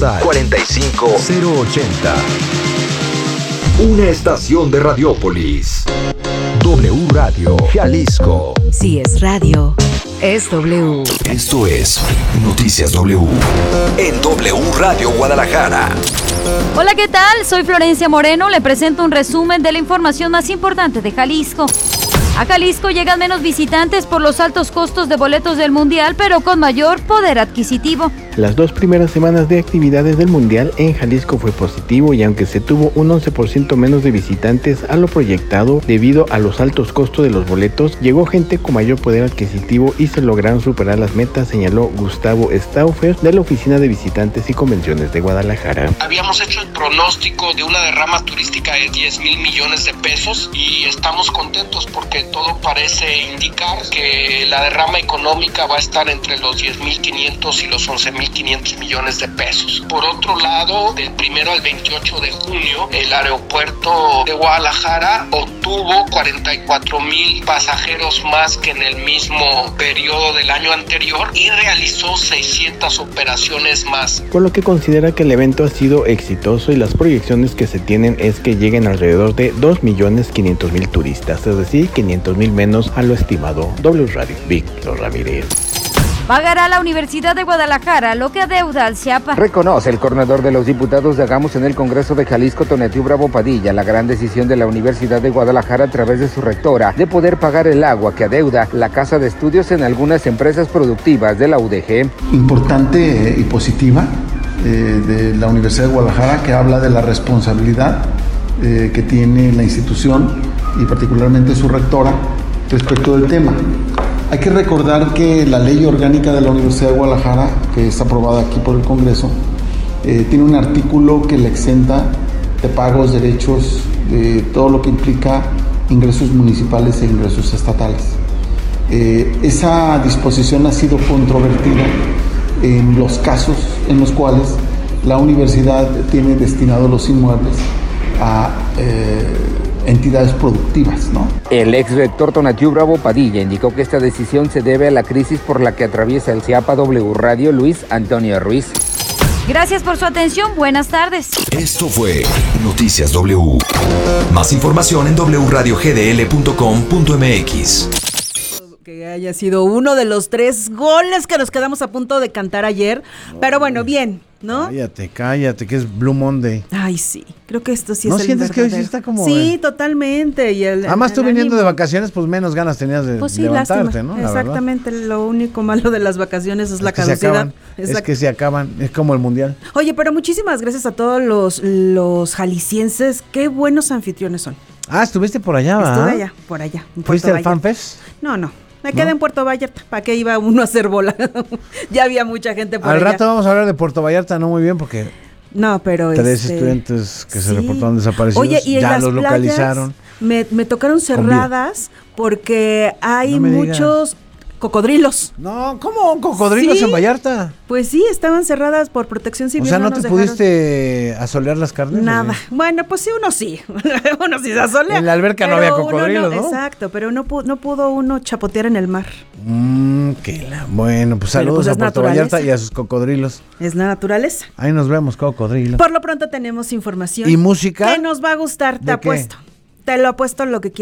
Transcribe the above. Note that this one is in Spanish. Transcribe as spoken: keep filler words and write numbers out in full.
postal cuarenta y cinco cero ochenta. Una estación de Radiópolis. W Radio Jalisco. Si es radio, es W. Esto es Noticias W. En W Radio Guadalajara. Hola, ¿qué tal? Soy Florencia Moreno. Le presento un resumen de la información más importante de Jalisco. A Jalisco llegan menos visitantes por los altos costos de boletos del Mundial, pero con mayor poder adquisitivo. Las dos primeras semanas de actividades del Mundial en Jalisco fue positivo y aunque se tuvo un once por ciento menos de visitantes a lo proyectado debido a los altos costos de los boletos, llegó gente con mayor poder adquisitivo y se lograron superar las metas, señaló Gustavo Stauffer de la Oficina de Visitantes y Convenciones de Guadalajara. Habíamos hecho el pronóstico de una derrama turística de diez mil millones de pesos y estamos contentos porque todo parece indicar que la derrama económica va a estar entre los diez mil quinientos y los once mil quinientos millones de pesos. Por otro lado, del primero al veintiocho de junio, el aeropuerto de Guadalajara obtuvo cuarenta y cuatro mil pasajeros más que en el mismo periodo del año anterior y realizó seiscientas operaciones más. Por lo que considera que el evento ha sido exitoso y las proyecciones que se tienen es que lleguen alrededor de dos millones quinientos mil turistas, es decir, quinientos mil menos a lo estimado. W Radio, Víctor Ramírez. Pagará la Universidad de Guadalajara lo que adeuda al CIAPA. Reconoce el coordinador de los diputados de Hagamos en el Congreso de Jalisco, Tonatiuh Bravo Padilla, la gran decisión de la Universidad de Guadalajara a través de su rectora de poder pagar el agua que adeuda la casa de estudios en algunas empresas productivas de la U D G. Importante y positiva eh, de la Universidad de Guadalajara, que habla de la responsabilidad eh, que tiene la institución y particularmente su rectora respecto del tema. Hay que recordar que la ley orgánica de la Universidad de Guadalajara, que está aprobada aquí por el Congreso, eh, tiene un artículo que le exenta de pagos, derechos, de todo lo que implica ingresos municipales e ingresos estatales. Eh, esa disposición ha sido controvertida en los casos en los cuales la universidad tiene destinados los inmuebles a eh, entidades productivas, ¿no? El ex rector Tonatiuh Bravo Padilla indicó que esta decisión se debe a la crisis por la que atraviesa el CIAPA. W Radio, Luis Antonio Ruiz. Gracias por su atención. Buenas tardes. Esto fue Noticias W. Más información en w radio g d l punto com punto m x. Que haya sido uno de los tres goles que nos quedamos a punto de cantar ayer, pero bueno, bien, ¿no? Cállate, cállate, que es Blue Monday. Ay, sí, creo que esto sí ¿No es el sientes verdadero. que hoy sí está como...? Sí, de... totalmente. Y el, Además, el, tú el viniendo ánimo. de vacaciones, pues menos ganas tenías de pues sí, levantarte, lástima. ¿no? La Exactamente, verdad. Lo único malo de las vacaciones es, es la que se caducidad. acaban, es que se acaban, es como el Mundial. Oye, pero muchísimas gracias a todos los, los jaliscienses, qué buenos anfitriones son. Ah, estuviste por allá, ¿verdad? Estuve allá, por allá. ¿Fuiste al FanFest? No, no. Me ¿No? quedé en Puerto Vallarta. ¿Para qué iba uno a hacer bola? Ya había mucha gente por Al allá. rato vamos a hablar de Puerto Vallarta, no muy bien, porque no, pero tres este... estudiantes que sí. se reportaron desaparecidos. Oye, y ya las los playas localizaron. Me, me tocaron cerradas porque hay No me muchos digas. cocodrilos. No, ¿cómo? ¿Cocodrilos Sí. en Vallarta? Pues sí, estaban cerradas por protección civil. O sea, ¿no, nos te dejaron pudiste asolear las carnes? nada. ¿O qué? Bueno, pues sí, uno sí. Uno sí se asolea. En la alberca no pero había cocodrilos, uno ¿no? Exacto, pero no pudo, no pudo uno chapotear en el mar. Mmm, qué la... Bueno, pues Pero, saludos pues, es a Puerto naturaleza. Vallarta y a sus cocodrilos. Es la naturaleza. Ahí nos vemos, cocodrilos. Por lo pronto tenemos información. ¿Y música? Que nos va a gustar, te ¿De qué? apuesto. Te lo apuesto lo que quieras.